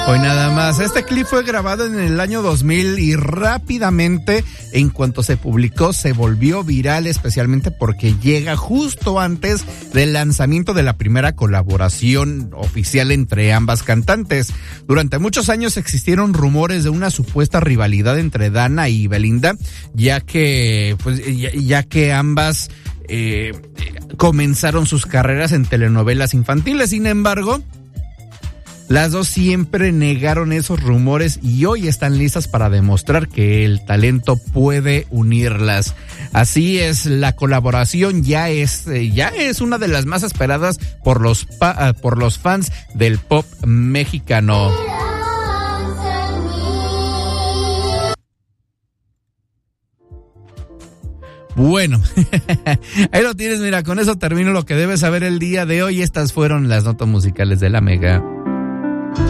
Hoy nada más. Este clip fue grabado en el año 2000 y rápidamente, en cuanto se publicó, se volvió viral, especialmente porque llega justo antes del lanzamiento de la primera colaboración oficial entre ambas cantantes. Durante muchos años existieron rumores de una supuesta rivalidad entre Dana y Belinda, ya que ambas comenzaron sus carreras en telenovelas infantiles. Sin embargo, las dos siempre negaron esos rumores y hoy están listas para demostrar que el talento puede unirlas. Así es, la colaboración ya es una de las más esperadas por los fans del pop mexicano. Bueno, ahí lo tienes, mira, con eso termino lo que debes saber el día de hoy. Estas fueron las notas musicales de La Mega.